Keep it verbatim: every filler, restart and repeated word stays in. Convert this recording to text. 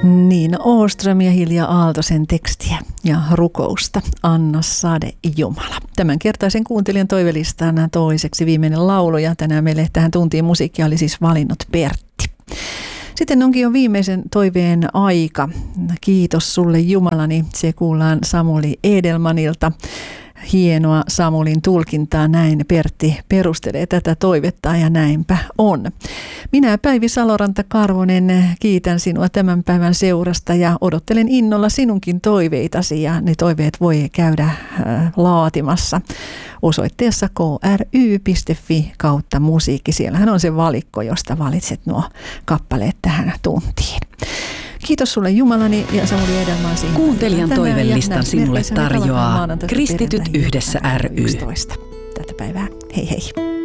Niina Åström ja Hilja Aaltosen tekstiä ja rukousta Anna Sade Jumala. Tämänkertaisen kuuntelijan toivelistan toiseksi viimeinen laulu ja tänään meille tähän tuntiin musiikkia oli siis valinnut Pertti. Sitten onkin jo viimeisen toiveen aika. Kiitos sulle Jumalani, se kuullaan Samuli Edelmanilta. Hienoa Samulin tulkintaa, näin Pertti perustelee tätä toivetta ja näinpä on. Minä Päivi Saloranta-Karvonen kiitän sinua tämän päivän seurasta ja odottelen innolla sinunkin toiveitasi ja ne toiveet voi käydä äh, laatimassa osoitteessa k r y piste f i kautta musiikki. Siellähän on se valikko, josta valitset nuo kappaleet tähän tuntiin. Kiitos sulle Jumalani ja Samuli Edelman. Kuuntelijan toivelistan sinulle tarjoaa Kristityt yhdessä ry. Tätä päivää. Hei hei.